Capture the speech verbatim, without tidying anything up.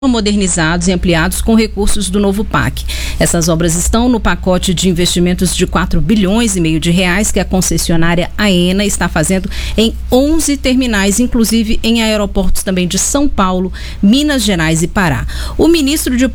modernizados e ampliados com recursos do novo P A C. Essas obras estão no pacote de investimentos de quatro bilhões e meio de reais que a concessionária Aena está fazendo em onze terminais, inclusive em aeroportos também de São Paulo, Minas Gerais e Pará. O ministro de